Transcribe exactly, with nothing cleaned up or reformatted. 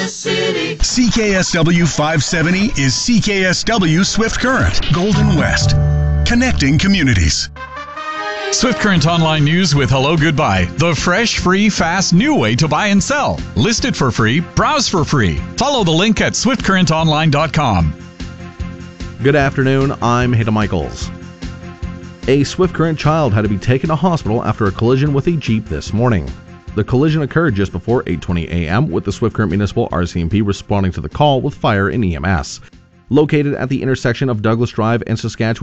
the city. C K S W five seventy is C K S W Swift Current, Golden West, connecting communities. Swift Current Online News with Hello Goodbye, the fresh, free, fast, new way to buy and sell. List it for free, browse for free. Follow the link at swift current online dot com. Good afternoon, I'm Hayden Michaels. A Swift Current child had to be taken to hospital after a collision with a Jeep this morning. The collision occurred just before eight twenty a.m. with the Swift Current Municipal R C M P responding to the call with fire and E M S. Located at the intersection of Douglas Drive and Saskatchewan